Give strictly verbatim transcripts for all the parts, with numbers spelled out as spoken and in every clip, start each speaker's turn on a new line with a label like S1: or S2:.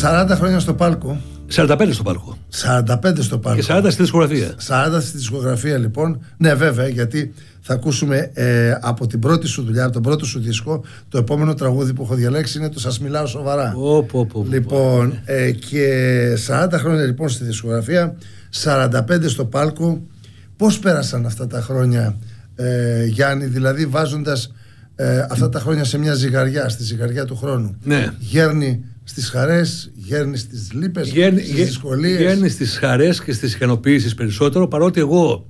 S1: σαράντα χρόνια στο πάλκο.
S2: σαράντα πέντε στο πάλκο.
S1: σαράντα πέντε στο πάλκο.
S2: Και σαράντα στη δισκογραφία.
S1: σαράντα στη δισκογραφία, λοιπόν. Ναι, βέβαια, γιατί θα ακούσουμε ε, από την πρώτη σου δουλειά, από τον πρώτο σου δίσκο, το επόμενο τραγούδι που έχω διαλέξει είναι το «Σας μιλάω σοβαρά».
S2: Oh, oh, oh,
S1: λοιπόν, oh, ε, και σαράντα χρόνια λοιπόν στη δισκογραφία, σαράντα πέντε στο πάλκο. Πώς πέρασαν αυτά τα χρόνια, ε, Γιάννη, δηλαδή βάζοντας ε, αυτά τα χρόνια σε μια ζυγαριά, στη ζυγαριά του χρόνου?
S2: Ναι.
S1: Γέρνει στις χαρές, γέρνει στις λύπες,
S2: γέρνει,
S1: στις δυσκολίες.
S2: Γέρνει στις χαρές και στις ικανοποιήσεις περισσότερο, παρότι εγώ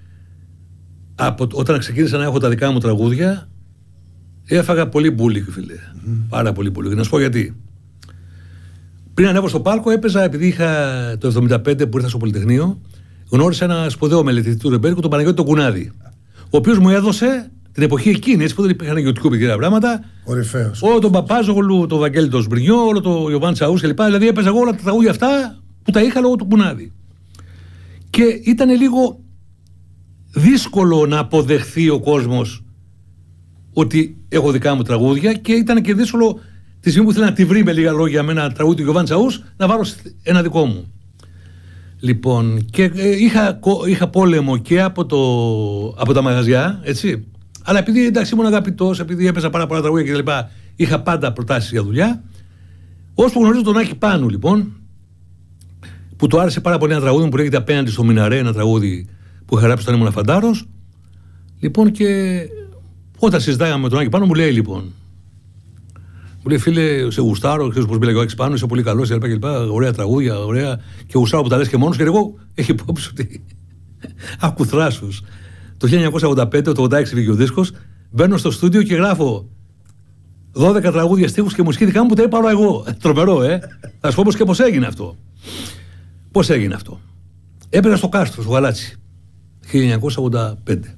S2: από, όταν ξεκίνησα να έχω τα δικά μου τραγούδια έφαγα πολύ μπούλικ, φίλε. Mm. Πάρα πολύ μπούλικ. Να σου πω γιατί. Πριν ανέβω στο πάλκο έπαιζα, επειδή είχα το εβδομήντα πέντε που ήρθα στο Πολυτεχνείο, γνώρισα ένα σπουδαίο μελετητή του ρεμπέρικου, τον Παναγιώτη τον Κουνάδη, ο οποίος μου έδωσε την εποχή εκείνη, έτσι που δεν υπήρχαν YouTube και τέτοια πράγματα.
S1: Κορυφαίος.
S2: Όλο τον Παπάζογλου, τον Βαγγέλη τον Σμπρινιό, όλο τον Ιωβάν Τσαούς κλπ. Δηλαδή έπαιζα εγώ όλα τα τραγούδια αυτά που τα είχα λόγω του Κουνάδη. Και ήταν λίγο δύσκολο να αποδεχθεί ο κόσμος ότι έχω δικά μου τραγούδια, και ήταν και δύσκολο τη στιγμή που ήθελα να τη βρει με λίγα λόγια με ένα τραγούδι του Ιωβάν Τσαούς να βάλω ένα δικό μου. Λοιπόν, και ε, είχα, είχα πόλεμο και από, το, από τα μαγαζιά, έτσι. Αλλά επειδή εντάξει ήμουν αγαπητός, επειδή έπαιζα πάρα πολλά τραγούδια κτλ., είχα πάντα προτάσεις για δουλειά. Ώσπου γνωρίζω τον Άκη Πάνου, λοιπόν, που του άρεσε πάρα πολύ ένα τραγούδι που λέγεται «Απέναντι στο Μιναρέ», ένα τραγούδι που είχα γράψει όταν ήμουν φαντάρος. Λοιπόν, και όταν συζητάγαμε με τον Άκη Πάνου, μου λέει λοιπόν. Μου λέει, φίλε, σε γουστάρω, ξέρεις πώς μιλάει ο Άκης Πάνου, είσαι πολύ καλός κλπ. Ωραία τραγούδια, ωραία. Και γουστάρω που τα λες και μόνος. Και εγώ έχει υπόψη ότι. Άκου θράσους. Το χίλια εννιακόσια ογδόντα πέντε, το ογδόντα έξι βγήκε ο δίσκος, μπαίνω στο στούντιο και γράφω δώδεκα τραγούδια, στίχους και μουσική δικά μου που τα είπα εγώ. Τρομερό, ε! Θα σου πω όμως και πώς έγινε αυτό. Πώς έγινε αυτό. Έπαιζα στο Κάστρο, στο Γαλάτσι, χίλια εννιακόσια ογδόντα πέντε.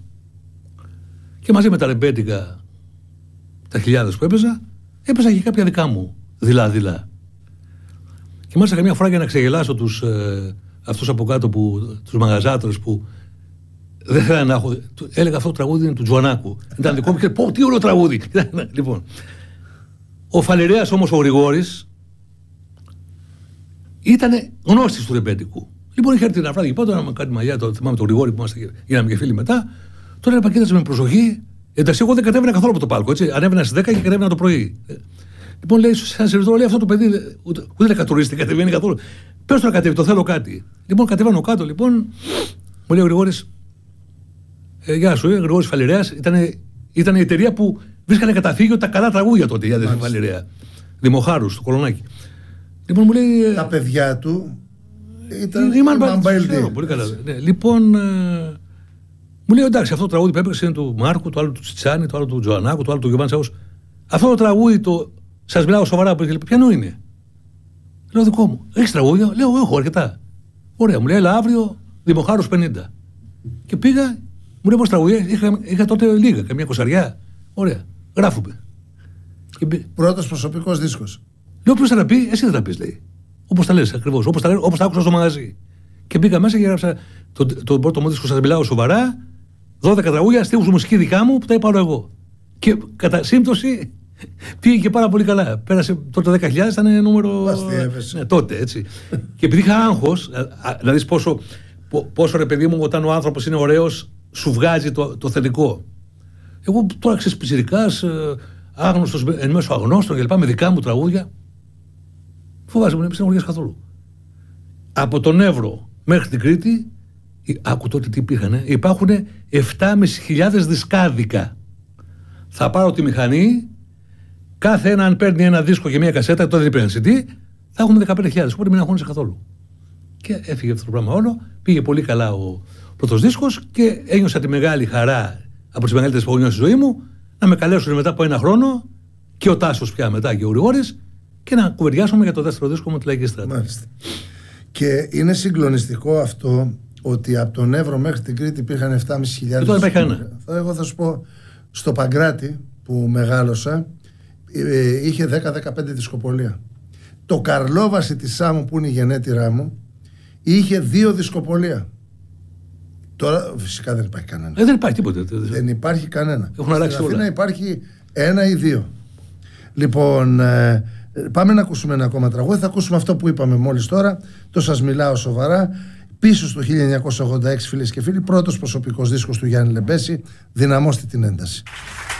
S2: Και μαζί με τα ρεμπέτικα, τα χιλιάδες που έπαιζα, έπαιζα και κάποια δικά μου, δειλά-δειλά. Και μάλιστα καμιά φορά για να ξεγελάσω τους, ε, αυτούς από κάτω, που, τους μαγαζάτρες που δεν θέλανε να έχω. Έλεγα αυτό το τραγούδι είναι του Τζουανάκου. Ήταν δικό μου και πω, τι ωραίο τραγούδι. Λοιπόν, ο Φαλιρέας όμως ο Γρηγόρης ήταν γνώστης του ρεμπέτικου. Λοιπόν, είχε έρθει ένα βράδυ πάνω, να κάνει μαλλιά, το θυμάμαι τον Γρηγόρη που είμαστε, γίναμε και φίλοι μετά. Τώρα έλεγα, κοίταζε με προσοχή. Εντάξει, εγώ δεν κατέβαινα καθόλου από το πάλκο. Έτσι. Ανέβαινα στις δέκα και κατέβαινα το πρωί. Λοιπόν, λέει, σαν σερβιτόρο, λέει αυτό το παιδί, ούτε, ούτε είναι κατουρίστη, κατεβαίνει καθόλου. Πες το να κατέβει, το θέλω κάτι. Λοιπόν, κατέβαινω κάτω, λοιπόν, μου λέει ο Γρηγόρης, ε, γεια σου, ε, Γρηγόρης Φαλιρέας, ήταν, ήταν η εταιρεία που βρίσκανε καταφύγιο τα καλά τραγούδια τότε για την Φαλιρέα. Δημοχάρου, στο Κολονάκι. Λοιπόν, μου λέει.
S1: Τα παιδιά του ήταν.
S2: Η Μαμπαελτή. Πολύ καλά. Ναι, λοιπόν. Ε, μου λέει, εντάξει, αυτό το τραγούδι που έπαιξε είναι του Μάρκου, το άλλο του Τσιτσάνη, το άλλο του Τζοανάκου, το άλλο του Γιωβάν Τσαούς. Αυτό το τραγούδι, το σας μιλάω σοβαρά, που είχε, ποιανού είναι? Λέω, δικό μου. Έχεις τραγούδια? Λέω, έχω αρκετά. Ωραία, μου λέει, έλα αύριο, Δημοχάρους πενήντα. Και πήγα, μου λέει, πώς τραγούδια? Είχα, είχα τότε λίγα, καμιά κοσαριά. Ωραία, γράφουμε.
S1: Πρώτος προσωπικός δίσκος.
S2: Λέω, ποιος θα τα πει? Εσύ θα τα πεις, λέει. Όπως τα λες ακριβώς, όπως τα, όπως τα άκουσα στο μαγαζί. Και πήγα μέσα και έγραψα τον το πρώτο μου δίσκο, σας μιλάω σοβαρά, δώδεκα τραγούδια, στίχους μουσική δικά μου που τα είπα εγώ. Και κατά σύμπτωση πήγε και πάρα πολύ καλά. Πέρασε τότε δέκα χιλιάδες, ήταν νούμερο. Ναι, τότε έτσι. Και επειδή είχα άγχος, να δεις πόσο, πόσο ρε παιδί μου, όταν ο άνθρωπος είναι ωραίος, σου βγάζει το, το θετικό. Εγώ τώρα ξέρεις, πιτσιρικάς, άγνωστος εν μέσω αγνώστων κλπ. Με δικά μου τραγούδια. Φοβάσαι, μου δεν μου καθόλου. Από τον Εύρο μέχρι την Κρήτη, άκου τότε τι υπήρχαν, υπάρχουν επτάμισι χιλιάδες δισκάδικα. Θα πάρω τη μηχανή, κάθε ένα αν παίρνει ένα δίσκο και μια κασέτα, τότε δεν υπήρχαν σι ντι, θα έχουμε δεκαπέντε χιλιάδες, οπότε μην αγχώνεσαι καθόλου. Και έφυγε αυτό το πράγμα όλο, πήγε πολύ καλά ο πρώτος δίσκος και ένιωσα τη μεγάλη χαρά από τις μεγαλύτερες που έχω νιώσει στη ζωή μου να με καλέσουν μετά από ένα χρόνο και ο Τάσος πια μετά και ο Γρηγόρης και να κουβεντιάσουμε για το δεύτερο δίσκο μου, τη Λαϊκή Στράτα.
S1: Μάλιστα. Και είναι συγκλονιστικό αυτό ότι από τον Εύρο μέχρι την Κρήτη υπήρχαν επτάμισι χιλιάδες.
S2: Τώρα υπάρχει ένα.
S1: Εγώ θα σου πω, στο Παγκράτη που μεγάλωσα είχε δέκα δεκαπέντε δισκοπολία. Το Καρλόβαση της Σάμου που είναι η γενέτειρά μου είχε δύο δισκοπολία. Τώρα φυσικά δεν υπάρχει κανένα.
S2: Ε, δεν υπάρχει τίποτα.
S1: Δεν υπάρχει κανένα.
S2: Έχουν αλλάξει
S1: Στην
S2: όλα.
S1: Αθήνα υπάρχει ένα ή δύο. Λοιπόν, ε, Πάμε να ακούσουμε ένα ακόμα τραγούδι. Θα ακούσουμε αυτό που είπαμε μόλις τώρα. Το «Σας μιλάω σοβαρά». Πίσω στο χίλια εννιακόσια ογδόντα έξι, φίλες και φίλοι, πρώτος προσωπικός δίσκος του Γιάννη Λεμπέση. Δυναμώστε την ένταση.